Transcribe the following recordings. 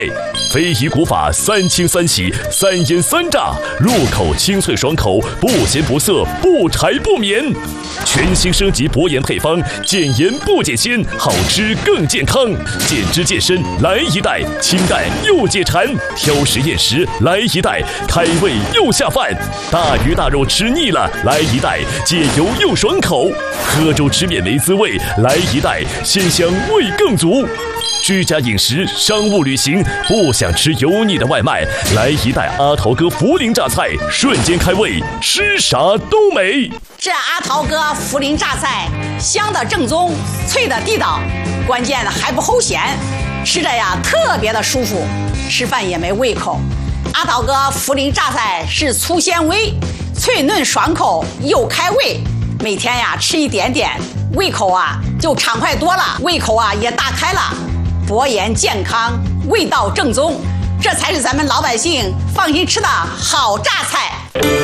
非遗古法3清3洗3腌3炸，入口清脆爽口，不咸不涩，不柴不绵。全新升级薄盐配方，减盐不减鲜，好吃更健康。减脂健身来一袋，清淡又解馋。挑食厌食来一袋，开胃又下饭。大鱼大肉吃腻了，来一袋，解油又爽口。喝粥吃面没滋味，来一袋，鲜香味更足。居家饮食、商务旅行，不想吃油腻的外卖，来一袋阿桃哥涪陵榨菜，瞬间开胃，吃啥都美。 这阿桃哥涪陵榨菜，香的正宗，脆的地道，关键还不齁咸，吃着呀特别的舒服，吃饭也没胃口。阿桃哥涪陵榨菜是粗纤维，脆嫩爽口又开胃，每天呀吃一点点，胃口啊就畅快多了，胃口啊也大开了。薄盐健康，味道正宗，这才是咱们老百姓放心吃的好榨菜。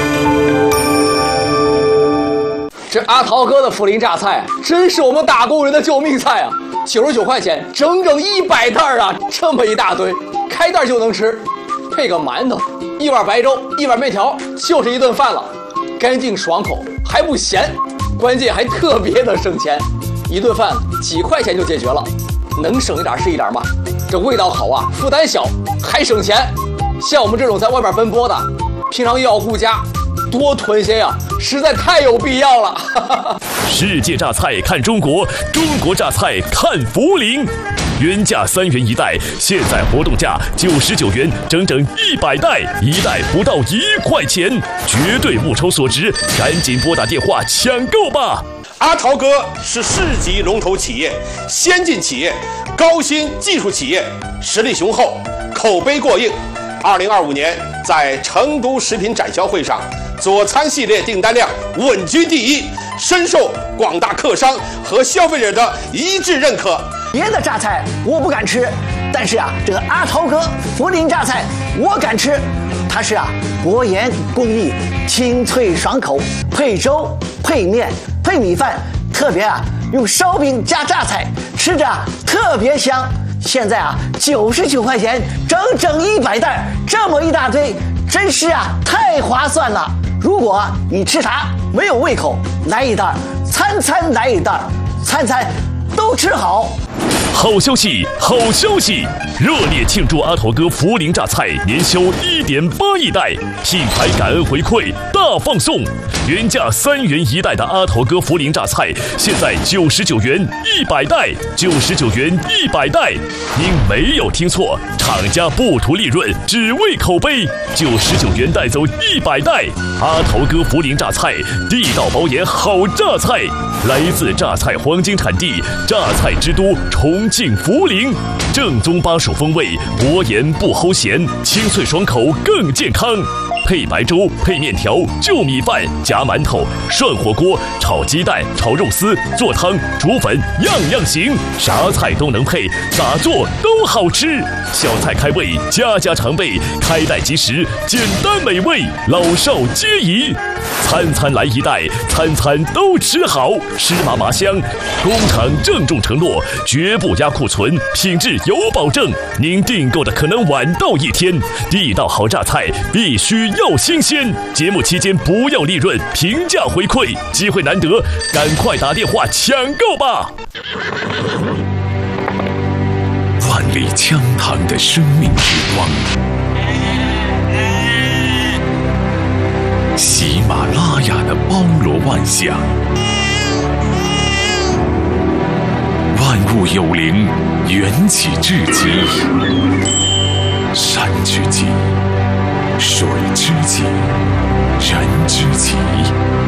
这阿桃哥的涪陵榨菜真是我们打工人的救命菜啊！99块钱，整整100袋啊，这么一大堆，开袋就能吃，配个馒头，一碗白粥，一碗面条，就是一顿饭了，干净爽口，还不咸，关键还特别的省钱，一顿饭几块钱就解决了。能省一点是一点嘛，这味道好啊，负担小，还省钱。像我们这种在外面奔波的，平常又要顾家，多囤些呀，实在太有必要了。 世界榨菜看中国，中国榨菜看涪陵。原价3元一袋，现在活动价99元，整整100袋，一袋不到1块钱，绝对物超所值，赶紧拨打电话抢购吧！ 阿桃哥是市级龙头企业、先进企业、高新技术企业，实力雄厚，口碑过硬。2025年在成都食品展销会上，佐餐系列订单量稳居第一，深受广大客商和消费者的一致认可。 别的榨菜我不敢吃，但是啊，这个阿桃哥涪陵榨菜我敢吃。它是啊，薄盐工艺，清脆爽口，配粥、配面、配米饭，特别啊用烧饼加榨菜，吃着啊特别香。现在啊99块钱，整整100袋，这么一大堆，真是啊太划算了。如果你吃啥没有胃口，来一袋，餐餐来一袋，餐餐都吃好。 好消息，好消息！热烈庆祝阿桃哥涪陵榨菜年销1.8亿袋，品牌感恩回馈大放送。原价3元一袋的阿桃哥涪陵榨菜，现在99元100袋，99元100袋。您没有听错，厂家不图利润，只为口碑，99元带走100袋。阿桃哥涪陵榨菜，地道薄盐好榨菜，来自榨菜黄金产地，榨菜之都重庆涪陵，正宗巴蜀风味，薄盐不齁咸，清脆爽口更健康。配白粥、配面条、就米饭、夹馒头、涮火锅、炒鸡蛋、炒肉丝、做汤、煮粉，样样行，啥菜都能配，咋做都好吃。小菜开胃，家家常备，开袋即食，简单美味，老少皆宜。餐餐来一袋，餐餐都吃好，湿麻麻香。工厂郑重承诺，绝不压库存，品质有保证。您订购的可能晚到1天，地道好榨菜必须要新鲜。节目期间不要利润，平价回馈，机会难得，赶快打电话抢购吧！ 万里江塘的生命之光，喜马拉雅的包罗万象，万物有灵，缘起至极，山之极，水之极，人之极。